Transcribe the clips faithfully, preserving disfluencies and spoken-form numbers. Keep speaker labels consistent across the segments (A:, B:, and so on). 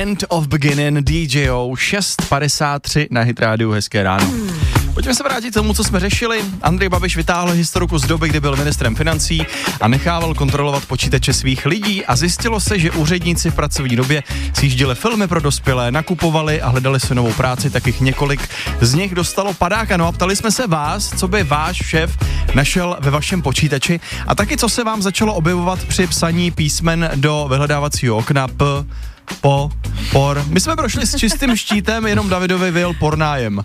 A: End of Beginning, D J O, šest padesát tři na Hit Rádiu, hezké ráno. Pojďme se vrátit k tomu, co jsme řešili. Andrej Babiš vytáhl historiku z doby, kdy byl ministrem financí a nechával kontrolovat počítače svých lidí a zjistilo se, že úředníci v pracovní době sjížděli filmy pro dospělé, nakupovali a hledali si novou práci, tak jich několik z nich dostalo padáka. No a ptali jsme se vás, co by váš šéf našel ve vašem počítači a taky, co se vám začalo objevovat při psaní písmen do vyhledávacího okna P, po, por. My jsme prošli s čistým štítem, jenom Davidovi vyjel pornájem.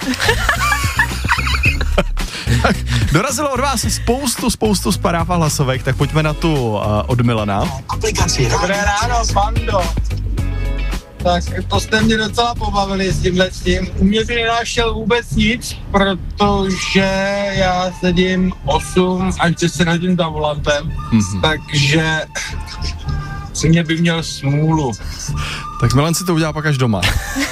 A: Tak, dorazilo od vás spoustu, spoustu zpráv a hlasovek, tak pojďme na tu uh, od Milana.
B: Dobré ráno, Pando. Tak to jste mě docela pobavili s tímhle s tím. U mě by nenašel vůbec nic, protože já sedím osm až deset hodin za volantem, mm-hmm. takže si mě by měl smůlu.
A: Tak Milan si to udělá pak až doma.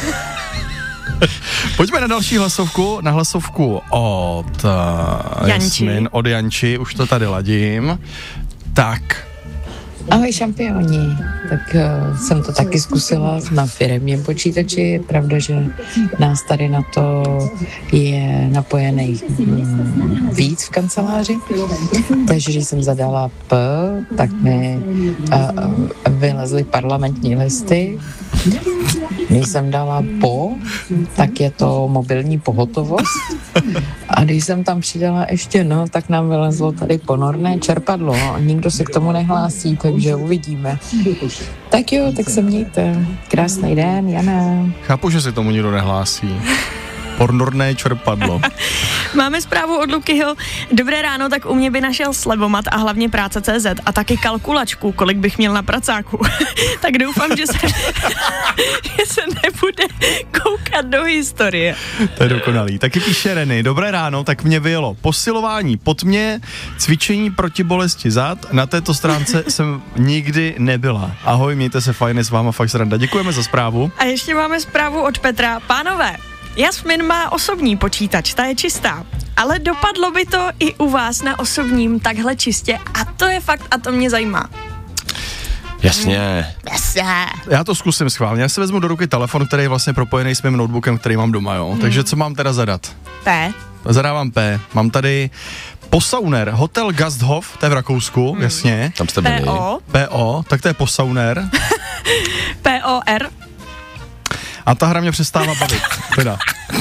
A: Pojďme na další hlasovku, na hlasovku od uh, Jasmin, od Janči, už to tady ladím. Tak.
C: Ahoj šampioni, tak uh, jsem to taky zkusila na firemním počítači, je pravda, že nás tady na to je napojených mm, víc v kanceláři, takže když jsem zadala P, tak mi uh, vylezly parlamentní listy. Když jsem dala po, tak je to mobilní pohotovost. A když jsem tam přidala ještě no, tak nám vylezlo tady ponorné čerpadlo. Nikdo se k tomu nehlásí, takže uvidíme. Tak jo, tak se mějte. Krásný den, Jana.
A: Chápu, že se tomu nikdo nehlásí. Ponorné čerpadlo.
D: Máme zprávu od Lukyho. Dobré ráno, tak u mě by našel slevomat a hlavně práce tečka cé zet a taky kalkulačku, kolik bych měl na pracáku. Tak doufám, že se, že se nebude koukat do historie.
A: To je dokonalý. Taky píše Reny. Dobré ráno, tak mě vyjelo posilování pod mě, cvičení proti bolesti zad. Na této stránce jsem nikdy nebyla. Ahoj, mějte se fajn, s váma fakt sranda. Děkujeme za zprávu.
D: A ještě máme zprávu od Petra. Pánové, Jasmin má osobní počítač, ta je čistá, ale dopadlo by to i u vás na osobním takhle čistě a to je fakt a to mě zajímá.
A: Jasně.
D: Jasně.
A: Já to zkusím schválně. Já si vezmu do ruky telefon, který je vlastně propojený s mým notebookem, který mám doma, jo. Hmm. Takže co mám teda zadat?
D: P.
A: Zadávám P. Mám tady Posauner, Hotel Gasthof, to je v Rakousku, hmm. jasně.
E: Tam jste byli.
D: P O.
A: P O, tak to je Posauner.
D: P O R.
A: A ta hra mě přestává bavit, teda.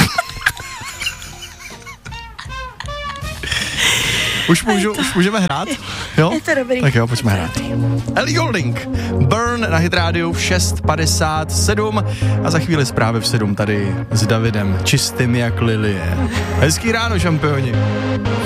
A: Už, můžu, už můžeme hrát? Jo?
D: Je to dobrý.
A: Tak jo, pojďme hrát. Ellie Goulding, Burn na Hit Rádiu v šest padesát sedm a za chvíli zprávy v sedm tady s Davidem, čistým jak lilie. Hezký ráno, šampioni.